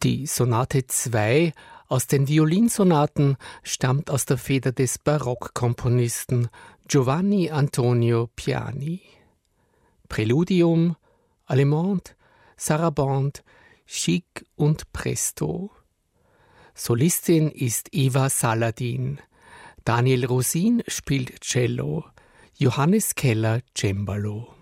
Die Sonate 2 aus den Violinsonaten stammt aus der Feder des Barockkomponisten Giovanni Antonio Piani. Präludium, Allemande, Sarabande, Chic und Presto. Solistin ist Eva Saladin. Daniel Rosin spielt Cello, Johannes Keller Cembalo.